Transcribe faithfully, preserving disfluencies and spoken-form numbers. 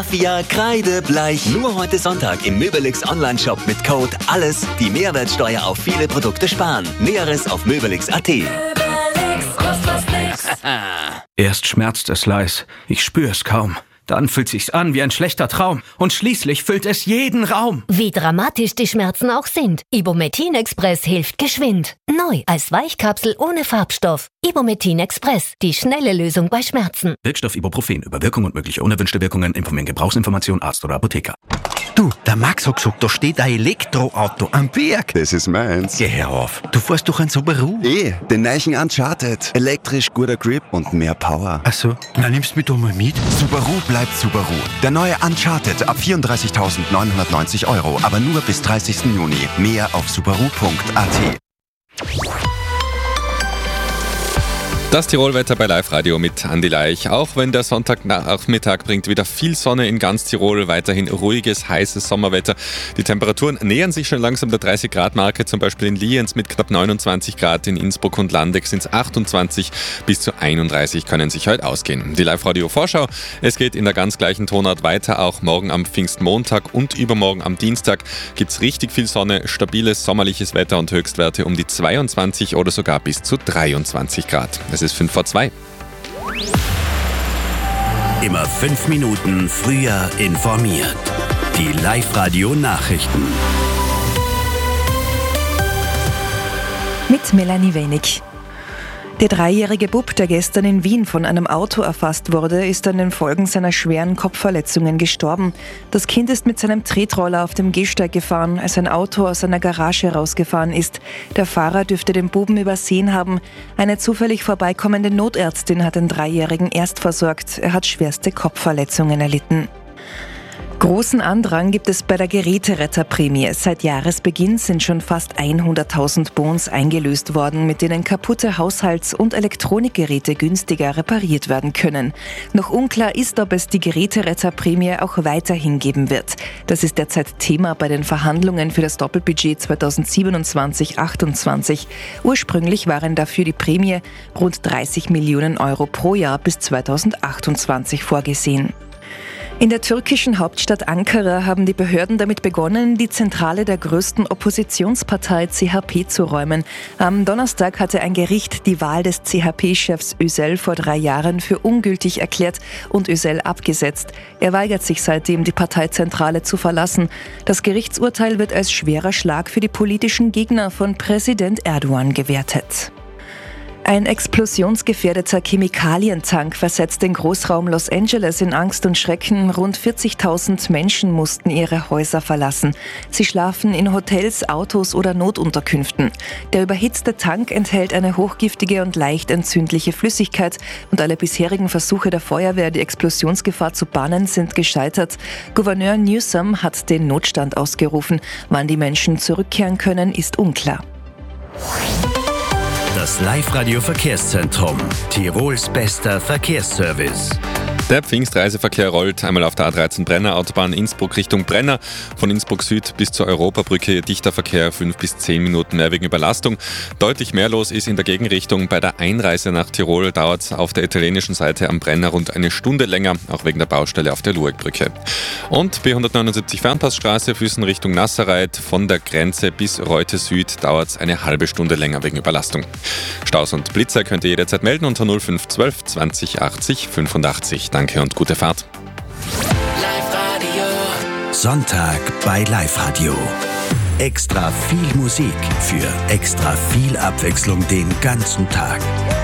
Raffia kreidebleich. Nur heute Sonntag im Möbelix Online-Shop mit Code ALLES die Mehrwertsteuer auf viele Produkte sparen. Näheres auf möbelix punkt at. Erst schmerzt es leis, ich spür's kaum. Dann fühlt sich's an wie ein schlechter Traum. Und schließlich füllt es jeden Raum. Wie dramatisch die Schmerzen auch sind. Ibumetin Express hilft geschwind. Neu als Weichkapsel ohne Farbstoff. Ibumetin Express, die schnelle Lösung bei Schmerzen. Wirkstoff Ibuprofen. Über Wirkung und mögliche unerwünschte Wirkungen informieren Gebrauchsinformation Arzt oder Apotheker. Du, der Max hat gesagt, da steht ein Elektroauto am Berg. Das ist meins. Geh herauf. Du fährst doch ein Subaru. Eh, den neuen Uncharted. Elektrisch, guter Grip und mehr Power. Ach so, na nimmst du mich doch mal mit. Subaru bleibt Subaru. Der neue Uncharted ab vierunddreißigtausendneunhundertneunzig Euro, aber nur bis dreißigsten Juni. Mehr auf subaru punkt at. Das Tirolwetter bei Live Radio mit Andi Leich. Auch wenn der Sonntagnachmittag bringt wieder viel Sonne in ganz Tirol, weiterhin ruhiges, heißes Sommerwetter. Die Temperaturen nähern sich schon langsam der dreißig Grad Marke, zum Beispiel in Lienz mit knapp neunundzwanzig Grad, in Innsbruck und Landeck sind es achtundzwanzig, bis zu einunddreißig können sich heute ausgehen. Die Live Radio Vorschau, es geht in der ganz gleichen Tonart weiter, auch morgen am Pfingstmontag und übermorgen am Dienstag gibt es richtig viel Sonne, stabiles sommerliches Wetter und Höchstwerte um die zweiundzwanzig oder sogar bis zu dreiundzwanzig Grad. Es ist fünf vor zwei. Immer fünf Minuten früher informiert. Die Live-Radio-Nachrichten. Mit Melanie Wenig. Der dreijährige Bub, der gestern in Wien von einem Auto erfasst wurde, ist an den Folgen seiner schweren Kopfverletzungen gestorben. Das Kind ist mit seinem Tretroller auf dem Gehsteig gefahren, als ein Auto aus einer Garage rausgefahren ist. Der Fahrer dürfte den Buben übersehen haben. Eine zufällig vorbeikommende Notärztin hat den Dreijährigen erst versorgt. Er hat schwerste Kopfverletzungen erlitten. Großen Andrang gibt es bei der Geräteretterprämie. Seit Jahresbeginn sind schon fast hunderttausend Bons eingelöst worden, mit denen kaputte Haushalts- und Elektronikgeräte günstiger repariert werden können. Noch unklar ist, ob es die Geräteretterprämie auch weiterhin geben wird. Das ist derzeit Thema bei den Verhandlungen für das Doppelbudget zweitausendsiebenundzwanzig achtundzwanzig. Ursprünglich waren dafür die Prämie rund dreißig Millionen Euro pro Jahr bis zweitausendachtundzwanzig vorgesehen. In der türkischen Hauptstadt Ankara haben die Behörden damit begonnen, die Zentrale der größten Oppositionspartei C H P zu räumen. Am Donnerstag hatte ein Gericht die Wahl des C H P-Chefs Özel vor drei Jahren für ungültig erklärt und Özel abgesetzt. Er weigert sich seitdem, die Parteizentrale zu verlassen. Das Gerichtsurteil wird als schwerer Schlag für die politischen Gegner von Präsident Erdogan gewertet. Ein explosionsgefährdeter Chemikalientank versetzt den Großraum Los Angeles in Angst und Schrecken. Rund vierzigtausend Menschen mussten ihre Häuser verlassen. Sie schlafen in Hotels, Autos oder Notunterkünften. Der überhitzte Tank enthält eine hochgiftige und leicht entzündliche Flüssigkeit und alle bisherigen Versuche der Feuerwehr, die Explosionsgefahr zu bannen, sind gescheitert. Gouverneur Newsom hat den Notstand ausgerufen. Wann die Menschen zurückkehren können, ist unklar. Das Live-Radio-Verkehrszentrum. Tirols bester Verkehrsservice. Der Pfingstreiseverkehr rollt einmal auf der A dreizehn Brenner Autobahn Innsbruck Richtung Brenner. Von Innsbruck Süd bis zur Europabrücke dichter Verkehr, fünf bis zehn Minuten mehr wegen Überlastung. Deutlich mehr los ist in der Gegenrichtung. Bei der Einreise nach Tirol dauert es auf der italienischen Seite am Brenner rund eine Stunde länger, auch wegen der Baustelle auf der Luegbrücke. Und B hundertneunundsiebzig Fernpassstraße, Füssen Richtung Nasserreit. Von der Grenze bis Reute Süd dauert es eine halbe Stunde länger wegen Überlastung. Staus und Blitzer könnt ihr jederzeit melden unter null fünf zwölf zwanzig achtzig fünfundachtzig. Danke und gute Fahrt. Sonntag bei Live Radio. Extra viel Musik für extra viel Abwechslung den ganzen Tag.